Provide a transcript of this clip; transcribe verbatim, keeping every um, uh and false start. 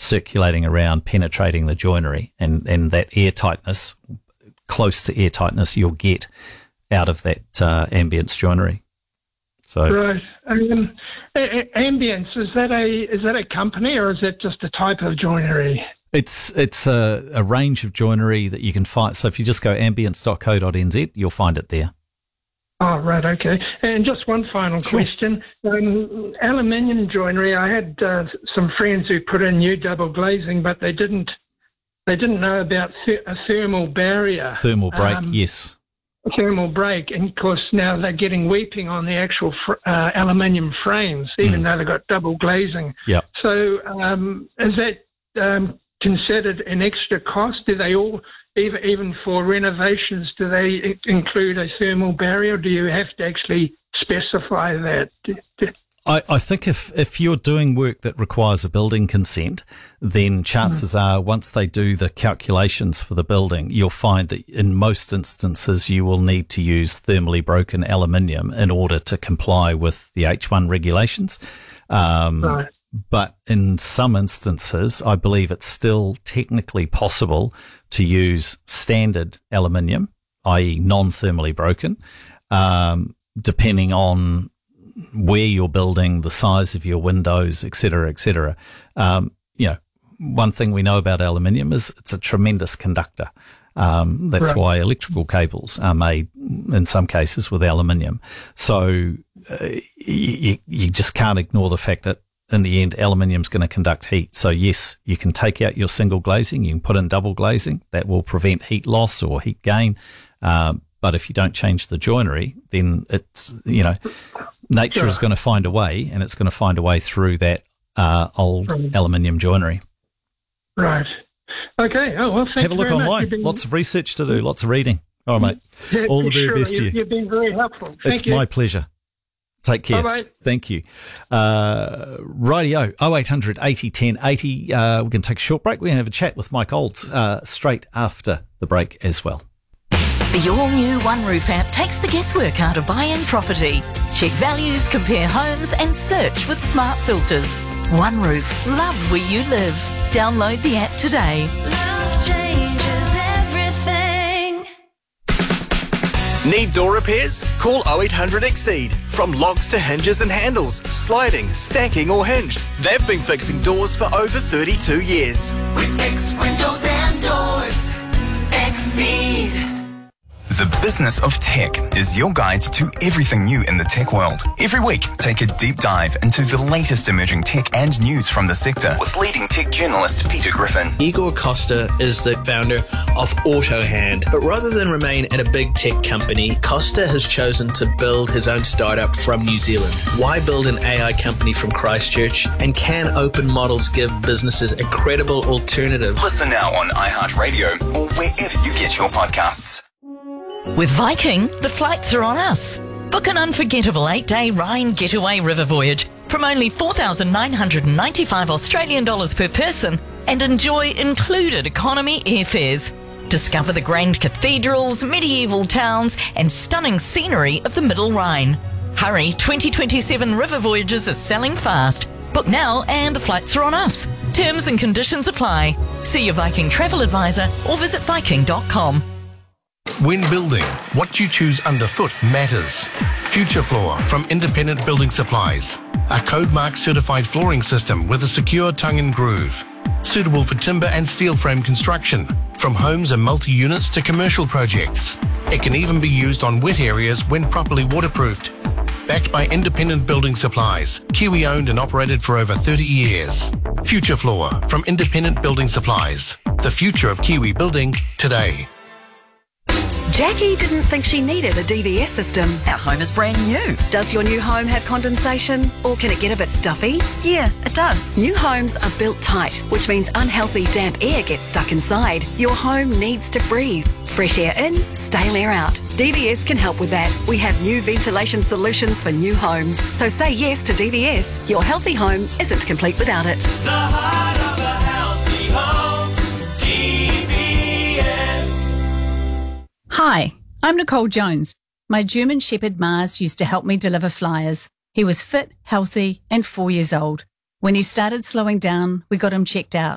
circulating around, penetrating the joinery, and, and that air tightness, close to air tightness, you'll get out of that uh, Ambience joinery. So right. Um, Ambience, is that a is that a company or is that just a type of joinery? It's it's a, a range of joinery that you can find. So if you just go ambience dot co dot n z, you'll find it there. Oh, right, okay. And just one final Sure. question. Um, aluminium joinery, I had uh, some friends who put in new double glazing, but they didn't they didn't know about th- a thermal barrier. Thermal break, Um, yes. Thermal break, and of course now they're getting weeping on the actual fr- uh, aluminium frames, even Mm. though they've got double glazing. Yep. So um, is that um, considered an extra cost? Do they all, even even for renovations, do they i- include a thermal barrier? Or do you have to actually specify that? D- d- I, I think if, if you're doing work that requires a building consent, then chances mm. are once they do the calculations for the building, you'll find that in most instances you will need to use thermally broken aluminium in order to comply with the H one regulations. Um, Right. But in some instances, I believe it's still technically possible to use standard aluminium, that is non-thermally broken, um, depending on where you're building, the size of your windows, et cetera, et cetera. Um, you know, one thing we know about aluminium is it's a tremendous conductor. Um, that's Right. why electrical cables are made in some cases with aluminium. So uh, you, you just can't ignore the fact that in the end, aluminium is going to conduct heat. So yes, you can take out your single glazing, you can put in double glazing. That will prevent heat loss or heat gain. Um, but if you don't change the joinery, then it's, you know, nature Sure. is going to find a way, and it's going to find a way through that uh, old Right. aluminium joinery. Right. Okay. Oh, well, thank Have a you look very much. online. You've been- Lots of research to do, lots of reading. All right, mate. Yeah, All the very sure. best to You- you. You've been very helpful. Thank It's you. my pleasure. Take care. Bye-bye. Thank you. Uh, rightio, oh eight hundred eighty ten eighty. Uh, we can take a short break. We're going to have a chat with Mike Olds uh, straight after the break as well. The all-new One Roof app takes the guesswork out of buying property. Check values, compare homes and search with smart filters. One Roof. Love where you live. Download the app today. Love changes everything. Need door repairs? Call oh eight hundred exceed. From locks to hinges and handles, sliding, stacking or hinged, they've been fixing doors for over thirty-two years. We fix windows and doors. Exceed. The Business of Tech is your guide to everything new in the tech world. Every week, take a deep dive into the latest emerging tech and news from the sector with leading tech journalist Peter Griffin. Igor Costa is the founder of AutoHand, but rather than remain at a big tech company, Costa has chosen to build his own startup from New Zealand. Why build an A I company from Christchurch? And can open models give businesses a credible alternative? Listen now on iHeartRadio or wherever you get your podcasts. With Viking, the flights are on us. Book an unforgettable eight-day Rhine getaway river voyage from only four thousand nine hundred ninety-five Australian dollars per person and enjoy included economy airfares. Discover the grand cathedrals, medieval towns and stunning scenery of the Middle Rhine. Hurry, twenty twenty-seven river voyages are selling fast. Book now and the flights are on us. Terms and conditions apply. See your Viking travel advisor or visit viking dot com. When building, what you choose underfoot matters. Future Floor from Independent Building Supplies. A code mark certified flooring system with a secure tongue and groove. Suitable for timber and steel frame construction, from homes and multi-units to commercial projects. It can even be used on wet areas when properly waterproofed. Backed by Independent Building Supplies, Kiwi owned and operated for over thirty years. Future Floor from Independent Building Supplies. The future of Kiwi building today. Jackie didn't think she needed a D V S system. Our home is brand new. Does your new home have condensation, or can it get a bit stuffy? Yeah, it does. New homes are built tight, which means unhealthy damp air gets stuck inside. Your home needs to breathe. Fresh air in, stale air out. D V S can help with that. We have new ventilation solutions for new homes. So say yes to D V S. Your healthy home isn't complete without it. The heart of a healthy home. D V S. Hi, I'm Nicole Jones. My German Shepherd Mars used to help me deliver flyers. He was fit, healthy, and four years old. When he started slowing down, we got him checked out.